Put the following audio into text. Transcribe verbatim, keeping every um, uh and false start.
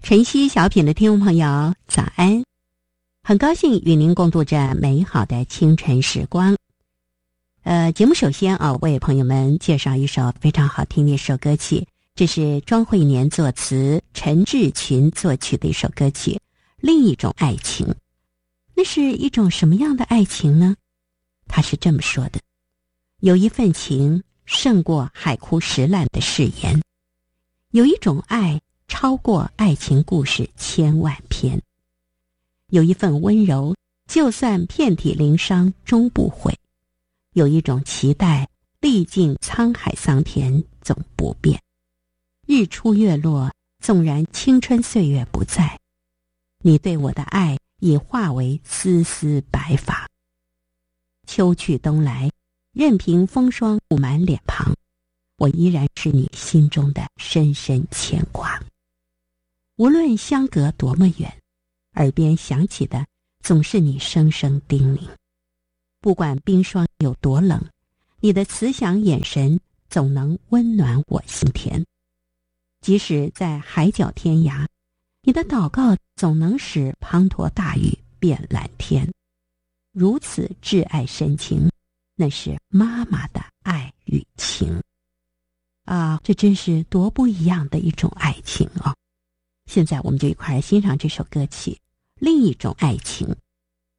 晨曦小品的听众朋友早安，很高兴与您共度这美好的清晨时光。呃，节目首先啊，为朋友们介绍一首非常好听的一首歌曲，这是庄慧年作词，陈志群作曲的一首歌曲《另一种爱情》。那是一种什么样的爱情呢？他是这么说的：有一份情胜过海枯石烂的誓言，有一种爱超过爱情故事千万篇，有一份温柔就算遍体鳞伤终不悔，有一种期待历尽沧海桑田总不变。日出月落，纵然青春岁月不在，你对我的爱已化为丝丝白发。秋去冬来，任凭风霜布满脸庞，我依然是你心中的深深牵挂。无论相隔多么远，耳边响起的总是你声声叮咛。不管冰霜有多冷，你的慈祥眼神总能温暖我心田。即使在海角天涯，你的祷告总能使滂沱大雨变蓝天。如此挚爱深情，那是妈妈的爱与情啊，这真是多不一样的一种爱情哦。现在我们就一块儿欣赏这首歌曲《另一种爱情》。